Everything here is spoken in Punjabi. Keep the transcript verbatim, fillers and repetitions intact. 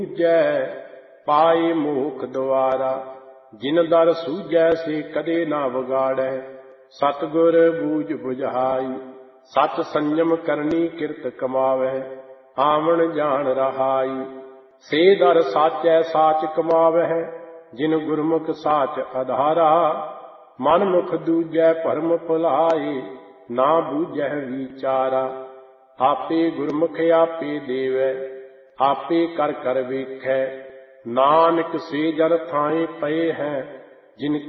ਜੈ ਪਾਏ ਮੋਖ ਦੁਆਰਾ, ਜਿਨ ਦਰ ਸੂਝੈ ਸੇ ਕਦੇ ਨਾ ਵਿਗਾੜੈ। ਸਤਿਗੁਰ ਬੂਝ ਬੁਝਾਈ, ਸਚ ਸੰਜਮ ਕਰਨੀ ਕਿਰਤ ਕਮਾਵੈ। ਆਵਣ ਜਾਣ ਰਹਾਈ, ਸੇ ਦਰ ਸਾਚੈ ਸਾਚ ਕਮਾਵੈ। ਜਿਨ ਗੁਰਮੁਖ ਸਾਚ ਆਧਾਰਾ, ਮਨ ਮੁਖ ਦੂਜੈ ਭਰਮ ਭੁਲਾਏ। ਨਾ ਬੂਝੈ ਵਿਚਾਰਾ, ਆਪੇ ਗੁਰਮੁਖ ਆਪੇ ਦੇਵੈ। ਆਪੇ ਕਰ ਕਰ ਵੇਖੈ, ਨਾਨਕ ਸੇ ਜਨ ਥਾਏ ਪਏ ਹੈ। ਜਿਨ